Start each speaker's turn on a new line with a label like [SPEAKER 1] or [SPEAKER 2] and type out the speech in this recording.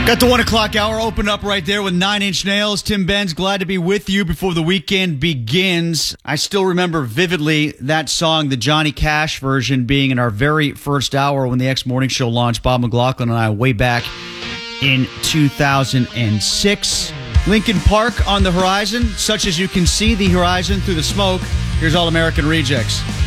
[SPEAKER 1] Got the 1 o'clock hour open up right there with 9 Inch Nails. Tim Benz, glad to be with you before the weekend begins. I still remember vividly that song, the Johnny Cash version, being in our very first hour when the X Morning Show launched. Bob McLaughlin and I way back in 2006. Lincoln Park on the horizon, such as you can see the horizon through the smoke. Here's All American Rejects.